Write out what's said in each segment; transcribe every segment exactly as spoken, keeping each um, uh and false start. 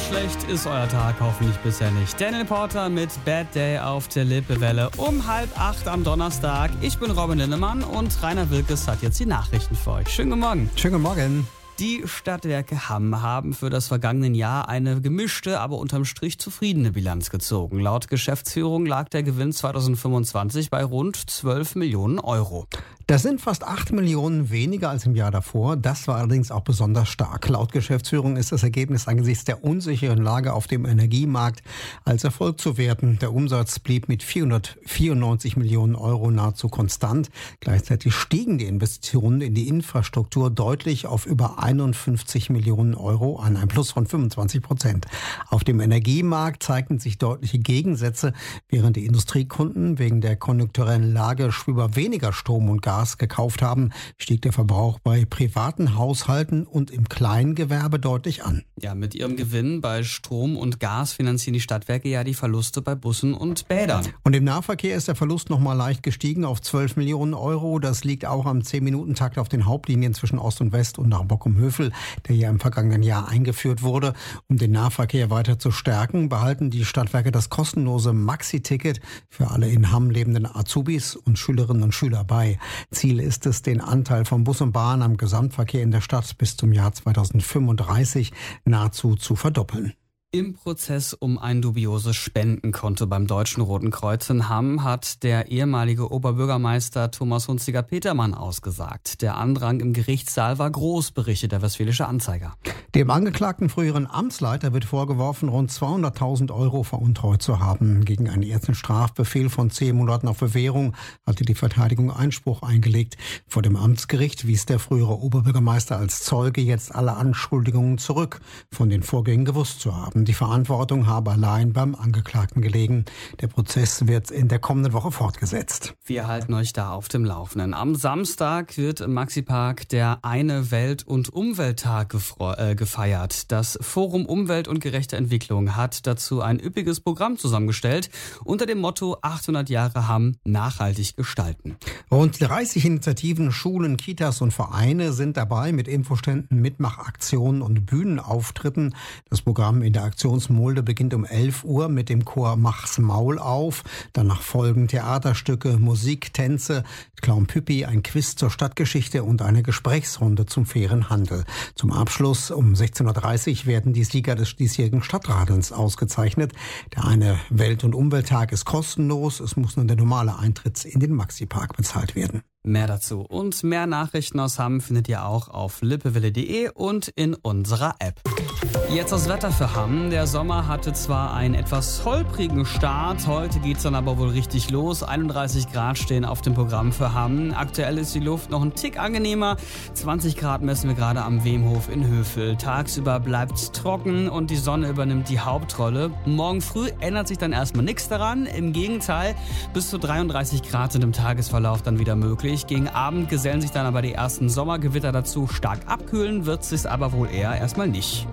schlecht ist euer Tag hoffentlich bisher nicht. Daniel Porter mit Bad Day auf der Lippewelle um halb acht am Donnerstag. Ich bin Robin Linnemann und Rainer Wilkes hat jetzt die Nachrichten für euch. Schönen guten Morgen. Schönen guten Morgen. Die Stadtwerke Hamm haben für das vergangene Jahr eine gemischte, aber unterm Strich zufriedene Bilanz gezogen. Laut Geschäftsführung lag der Gewinn zweitausendfünfundzwanzig bei rund zwölf Millionen Euro. Das sind fast acht Millionen weniger als im Jahr davor. Das war allerdings auch besonders stark. Laut Geschäftsführung ist das Ergebnis angesichts der unsicheren Lage auf dem Energiemarkt als Erfolg zu werten. Der Umsatz blieb mit vierhundertvierundneunzig Millionen Euro nahezu konstant. Gleichzeitig stiegen die Investitionen in die Infrastruktur deutlich auf über einundfünfzig Millionen Euro an, ein Plus von fünfundzwanzig Prozent. Auf dem Energiemarkt zeigten sich deutliche Gegensätze, während die Industriekunden wegen der konjunkturellen Lage spürbar weniger Strom und Gas gekauft haben, stieg der Verbrauch bei privaten Haushalten und im Kleingewerbe deutlich an. Ja, mit ihrem Gewinn bei Strom und Gas finanzieren die Stadtwerke ja die Verluste bei Bussen und Bädern. Und im Nahverkehr ist der Verlust noch mal leicht gestiegen auf zwölf Millionen Euro. Das liegt auch am zehn-Minuten-Takt auf den Hauptlinien zwischen Ost und West und nach Bockum-Hövel, der ja im vergangenen Jahr eingeführt wurde. Um den Nahverkehr weiter zu stärken, behalten die Stadtwerke das kostenlose Maxi-Ticket für alle in Hamm lebenden Azubis und Schülerinnen und Schüler bei. Ziel ist es, den Anteil von Bus und Bahn am Gesamtverkehr in der Stadt bis zum Jahr zweitausendfünfunddreißig nahezu zu verdoppeln. Im Prozess um ein dubioses Spendenkonto beim Deutschen Roten Kreuz in Hamm hat der ehemalige Oberbürgermeister Thomas Hunziker-Petermann ausgesagt. Der Andrang im Gerichtssaal war groß, berichtet der Westfälische Anzeiger. Dem angeklagten früheren Amtsleiter wird vorgeworfen, rund zweihunderttausend Euro veruntreut zu haben. Gegen einen ersten Strafbefehl von zehn Monaten auf Bewährung hatte die Verteidigung Einspruch eingelegt. Vor dem Amtsgericht wies der frühere Oberbürgermeister als Zeuge jetzt alle Anschuldigungen zurück, von den Vorgängen gewusst zu haben. Die Verantwortung habe allein beim Angeklagten gelegen. Der Prozess wird in der kommenden Woche fortgesetzt. Wir halten euch da auf dem Laufenden. Am Samstag wird im Maxipark der Eine Welt- und Umwelttag gefre- äh, gefeiert. Das Forum Umwelt und gerechte Entwicklung hat dazu ein üppiges Programm zusammengestellt unter dem Motto achthundert Jahre Hamm nachhaltig gestalten. Rund dreißig Initiativen, Schulen, Kitas und Vereine sind dabei mit Infoständen, Mitmachaktionen und Bühnenauftritten. Das Programm in der Aktionsmulde beginnt um elf Uhr mit dem Chor Mach's Maul auf. Danach folgen Theaterstücke, Musik, Tänze, Clown Püppi, ein Quiz zur Stadtgeschichte und eine Gesprächsrunde zum fairen Handel. Zum Abschluss um sechzehn Uhr dreißig werden die Sieger des diesjährigen Stadtradelns ausgezeichnet. Der Eine Welt- und Umwelttag ist kostenlos. Es muss nur der normale Eintritt in den Maxipark bezahlt werden. Mehr dazu und mehr Nachrichten aus Hamm findet ihr auch auf lippewelle punkt de und in unserer App. Jetzt das Wetter für Hamm. Der Sommer hatte zwar einen etwas holprigen Start, heute geht's dann aber wohl richtig los. einunddreißig Grad stehen auf dem Programm für Hamm. Aktuell ist die Luft noch ein Tick angenehmer. zwanzig Grad messen wir gerade am Wemhof in Hövel. Tagsüber bleibt's trocken und die Sonne übernimmt die Hauptrolle. Morgen früh ändert sich dann erstmal nichts daran. Im Gegenteil, bis zu dreiunddreißig Grad sind im Tagesverlauf dann wieder möglich. Gegen Abend gesellen sich dann aber die ersten Sommergewitter dazu. Stark abkühlen wird es sich aber wohl eher erstmal nicht.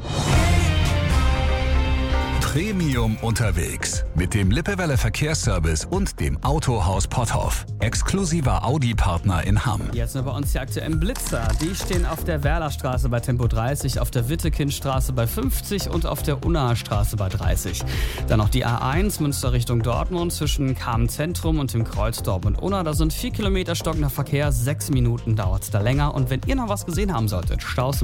Premium unterwegs mit dem Lippewelle Verkehrsservice und dem Autohaus Potthoff. Exklusiver Audi-Partner in Hamm. Jetzt nur bei uns die aktuellen Blitzer. Die stehen auf der Werlerstraße bei Tempo dreißig, auf der Wittekindstraße bei fünfzig und auf der Unnaher Straße bei dreißig. Dann noch die A eins Münster Richtung Dortmund zwischen Kamen Zentrum und dem Kreuz Dortmund-Unna. Da sind vier Kilometer stockender Verkehr, sechs Minuten dauert es da länger. Und wenn ihr noch was gesehen haben solltet, Staus